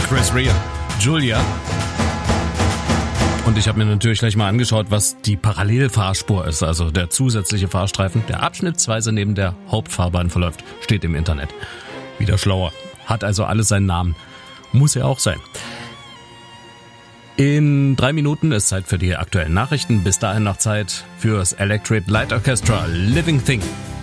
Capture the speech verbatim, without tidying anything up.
Chris Rea, Julia. Und ich habe mir natürlich gleich mal angeschaut, was die Parallelfahrspur ist, also der zusätzliche Fahrstreifen, der abschnittsweise neben der Hauptfahrbahn verläuft, steht im Internet. Wieder schlauer. Hat also alles seinen Namen. Muss ja auch sein. In drei Minuten ist Zeit für die aktuellen Nachrichten. Bis dahin noch Zeit fürs Electric Light Orchestra Living Thing.